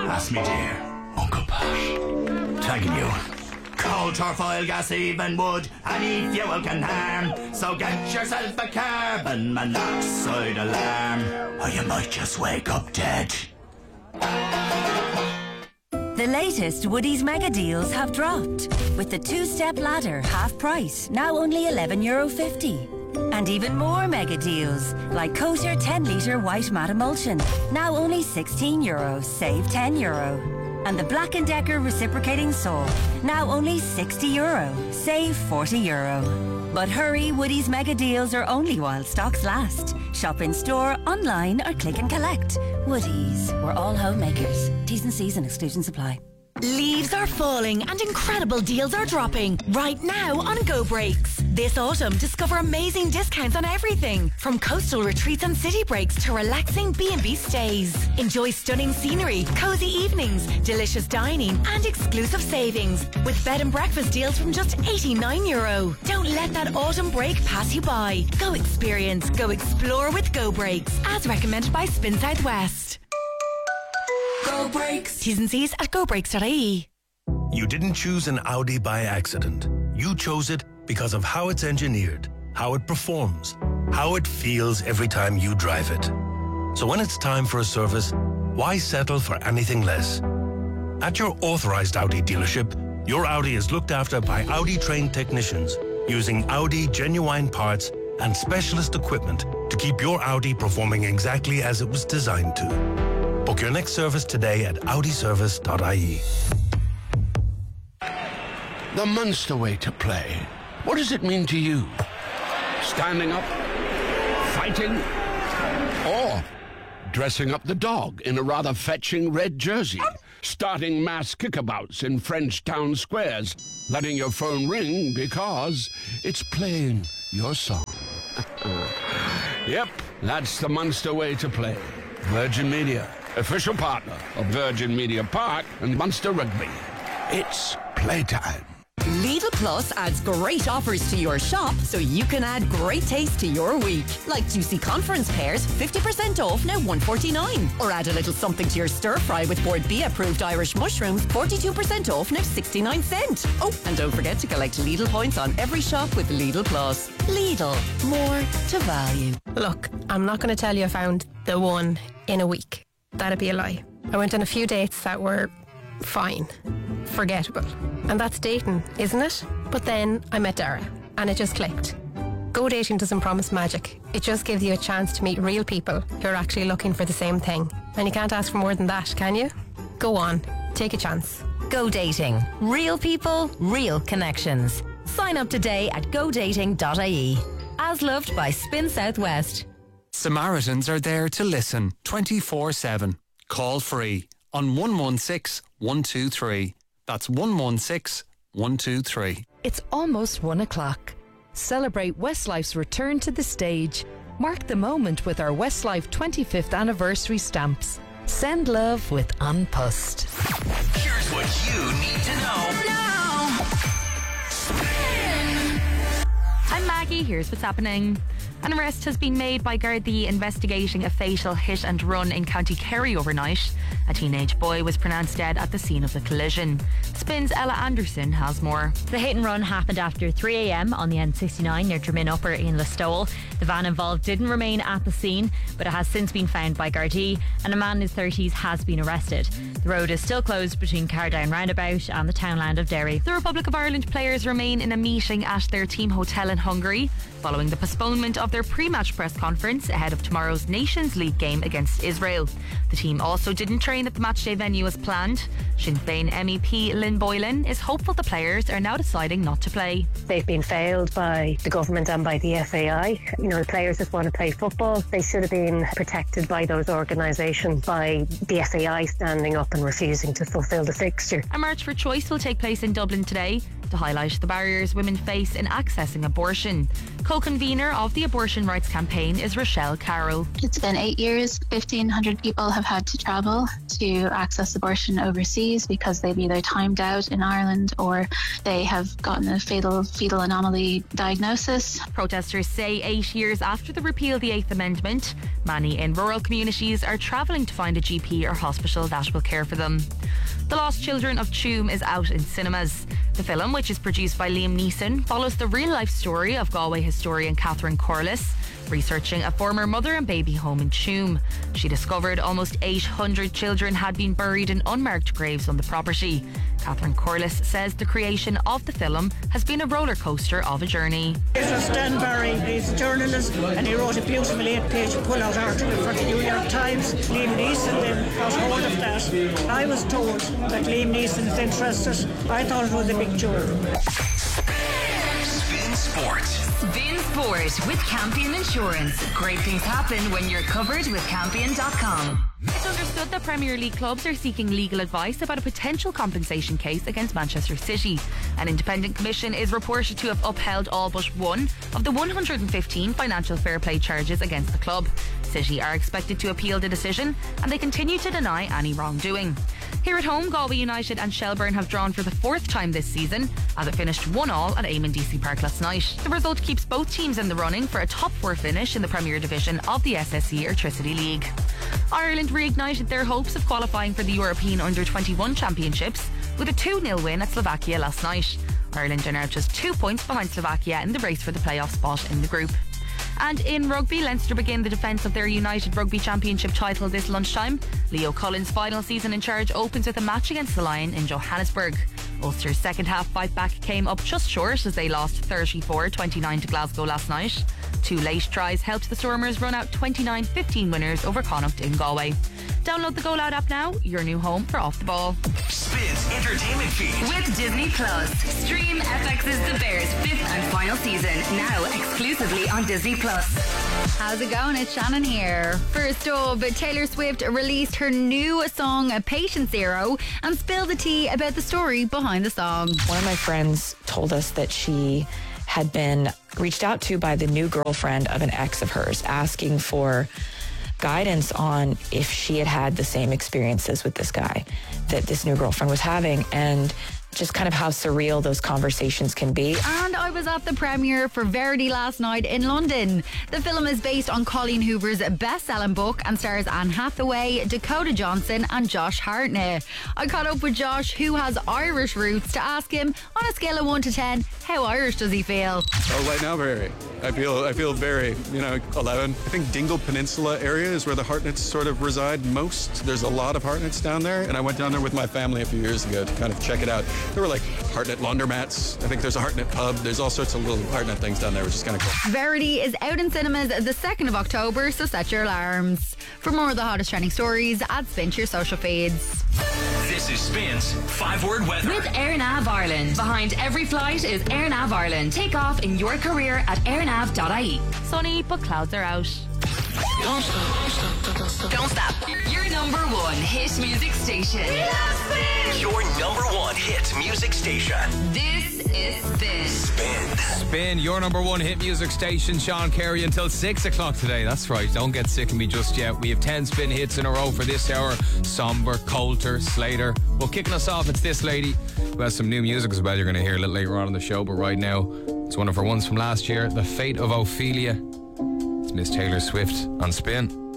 Ask me dear, Uncle Pat. Tagging you. Coal, turf, oil, gas, even wood, any fuel can harm. So get yourself a carbon monoxide alarm, or you might just wake up dead. The latest Woodies mega deals have dropped, with the two-step ladder half price, now only €11.50. And even more mega deals, like Coater 10-litre white matte emulsion, now only €16, save €10. And the Black & Decker reciprocating saw, now only €60, save €40. But hurry, Woodies mega deals are only while stocks last. Shop in store, online or click and collect. Woodies, we're all homemakers. T's and C's and exclusions apply. Leaves are falling and incredible deals are dropping right now on Go Breaks. This autumn, discover amazing discounts on everything, from coastal retreats and city breaks to relaxing B&B stays. Enjoy stunning scenery, cozy evenings, delicious dining and exclusive savings with bed and breakfast deals from just €89. Don't let that autumn break pass you by. Go experience, go explore with Go Breaks, as recommended by Spin South West. Go Breaks. T's and C's at gobreaks.ie. You didn't choose an Audi by accident. You chose it because of how it's engineered, how it performs, how it feels every time you drive it. So when it's time for a service, why settle for anything less? At your authorized Audi dealership, your Audi is looked after by Audi-trained technicians using Audi genuine parts and specialist equipment to keep your Audi performing exactly as it was designed to. Book your next service today at audiservice.ie. The Munster way to play. What does it mean to you? Standing up? Fighting? Or dressing up the dog in a rather fetching red jersey? Starting mass kickabouts in French town squares? Letting your phone ring because it's playing your song? Yep, that's the Munster way to play. Virgin Media, official partner of Virgin Media Park and Munster Rugby. It's playtime. Lidl Plus adds great offers to your shop so you can add great taste to your week. Like juicy conference pears, 50% off, now $1.49. Or add a little something to your stir fry with Board B approved Irish mushrooms, 42% off, now 69 cents. Oh, and don't forget to collect Lidl points on every shop with Lidl Plus. Lidl, more to value. Look, I'm not going to tell you I found the one in a week. That'd be a lie. I went on a few dates that were fine, forgettable. And that's dating, isn't it? But then I met Dara and it just clicked. Go Dating doesn't promise magic. It just gives you a chance to meet real people who are actually looking for the same thing. And you can't ask for more than that, can you? Go on, take a chance. Go Dating. Real people, real connections. Sign up today at godating.ie. As loved by Spin Southwest. Samaritans are there to listen 24/7. Call free on 116 123. That's 116 123. It's almost 1 o'clock. Celebrate Westlife's return to the stage. Mark the moment with our Westlife 25th anniversary stamps. Send love with An Post. Here's what you need to know now. I'm Maggie, here's what's happening. An arrest has been made by Gardaí investigating a fatal hit and run in County Kerry overnight. A teenage boy was pronounced dead at the scene of the collision. Spin's Ella Anderson has more. The hit and run happened after 3 a.m. on the N69 near Draminn Upper in Listowel. The van involved didn't remain at the scene, but it has since been found by Gardaí, and a man in his 30s has been arrested. The road is still closed between Cardown Roundabout and the townland of Derry. The Republic of Ireland players remain in a meeting at their team hotel in Hungary following the postponement of their pre-match press conference ahead of tomorrow's Nations League game against Israel. The team also didn't train at the matchday venue as planned. Sinn Féin MEP Lynn Boylan is hopeful the players are now deciding not to play. They've been failed by the government and by the FAI. You know, the players just want to play football. They should have been protected by those organisations, by the FAI standing up and refusing to fulfil the fixture. A March for Choice will take place in Dublin today to highlight the barriers women face in accessing abortion. Co-convener of the abortion rights campaign is Rochelle Carroll. It's been 8 years. 1,500 people have had to travel to access abortion overseas because they've either timed out in Ireland or they have gotten a fatal fetal anomaly diagnosis. Protesters say 8 years after the repeal of the 8th Amendment, many in rural communities are travelling to find a GP or hospital that will care for them. The Lost Children of Tuam is out in cinemas. The film, which is produced by Liam Neeson, follows the real-life story of Galway historian Catherine Corliss, researching a former mother and baby home in Tuam. She discovered almost 800 children had been buried in unmarked graves on the property. Catherine Corliss says the creation of the film has been a roller coaster of a journey. It was Dan Barry, he's a journalist, and he wrote a beautiful 8-page pull-out article for the New York Times. Liam Neeson then got hold of that. I was told that Liam Neeson is interested. I thought it was a big joke. Spin Sport. Spin Sport with Campion Insurance. Great things happen when you're covered with Campion.com. It's understood that Premier League clubs are seeking legal advice about a potential compensation case against Manchester City. An independent commission is reported to have upheld all but one of the 115 financial fair play charges against the club. City are expected to appeal the decision, and they continue to deny any wrongdoing. Here at home, Galway United and Shelbourne have drawn for the 4th time this season, as it finished 1-1 at Eamon DC Park last night. The result keeps both teams in the running for a top 4 finish in the Premier Division of the SSE Airtricity League. Ireland reignited their hopes of qualifying for the European Under-21 Championships with a 2-0 win at Slovakia last night. Ireland are now just 2 points behind Slovakia in the race for the playoff spot in the group. And in rugby, Leinster begin the defence of their United Rugby Championship title this lunchtime. Leo Cullen's final season in charge opens with a match against the Lion in Johannesburg. Ulster's second half fight back came up just short as they lost 34-29 to Glasgow last night. 2 late tries helped the Stormers run out 29-15 winners over Connacht in Galway. Download the Go Loud app now, your new home for Off the Ball. Spins entertainment feed with Disney Plus. Stream FX's The Bears' 5th and final season now exclusively on Disney Plus. How's it going? It's Shannon here. First up, Taylor Swift released her new song Patient Zero and spilled the tea about the story behind the song. One of my friends told us that she had been reached out to by the new girlfriend of an ex of hers, asking for guidance on if she had had the same experiences with this guy that this new girlfriend was having, and just kind of how surreal those conversations can be. And I was at the premiere for Verity last night in London. The film is based on Colleen Hoover's best-selling book and stars Anne Hathaway, Dakota Johnson and Josh Hartnett. I caught up with Josh, who has Irish roots, to ask him, on a scale of 1 to 10, how Irish does he feel? Oh, right now, very. I feel very, 11. I think Dingle Peninsula area is where the Hartnetts sort of reside most. There's a lot of Hartnetts down there, and I went down there with my family a few years ago to kind of check it out. There were like Hartnett laundromats. I think there's a Hartnett pub. There's all sorts of little Hartnett things down there, which is kind of cool. Verity is out in cinemas the 2nd of October, so set your alarms. For more of the hottest trending stories, add Spin to your social feeds. This is Spin's 5-word weather. With AirNav Ireland. Behind every flight is AirNav Ireland. Take off in your career at airnav.ie. Sunny, but clouds are out. Don't stop. Your number 1 hit music station. Your number 1 hit music station. This is Spin. Spin, your number 1 hit music station. Sean Carey until 6 o'clock today. That's right. Don't get sick of me just yet. We have 10 Spin hits in a row for this hour. Somber, Coulter, Slater. Well, kicking us off, it's this lady who has some new music as well. You're going to hear a little later on in the show, but right now, it's one of her ones from last year, The Fate of Ophelia. It's Miss Taylor Swift on Spin.